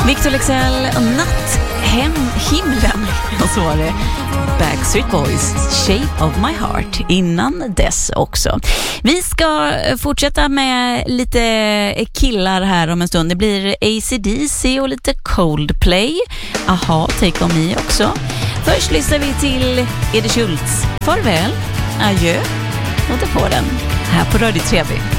Victor Leksell, Himlen, och så var det Backstreet Boys, Shape of My Heart innan dess också. Vi ska fortsätta med lite killar här om en stund. Det blir AC/DC och lite Coldplay. Aha, Take On Me också. Först lyssnar vi till Ede Schultz. Farväl, adjö, låter på den här på Radio Treby.